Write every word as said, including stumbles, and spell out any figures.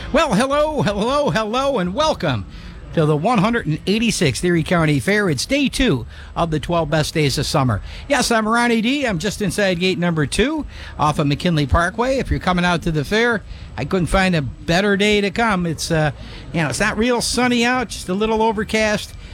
Well, hello, hello, hello, and welcome to the one hundred eighty-sixth Erie County Fair. It's day two of the twelve best days of summer. Yes, I'm Ronnie D. I'm just inside gate number two off of McKinley Parkway. If you're coming out to the fair, I couldn't find a better day to come. It's, uh, you know, it's not real sunny out, just a little overcast.